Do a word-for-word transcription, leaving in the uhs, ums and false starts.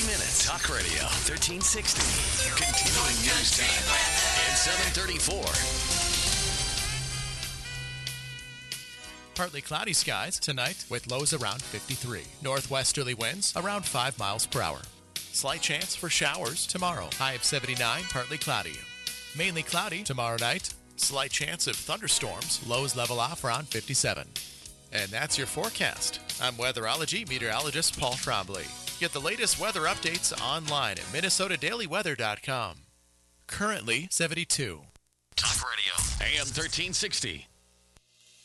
minutes. Talk Radio thirteen sixty. Continuing news time at seven thirty-four. Partly cloudy skies tonight with lows around fifty-three. Northwesterly winds around five miles per hour. Slight chance for showers tomorrow. High of seventy-nine, partly cloudy. Mainly cloudy tomorrow night. Slight chance of thunderstorms. Lows level off around fifty-seven. And that's your forecast. I'm weatherology meteorologist Paul Trombley. Get the latest weather updates online at minnesota daily weather dot com. Currently seventy-two. Talk Radio A M thirteen sixty.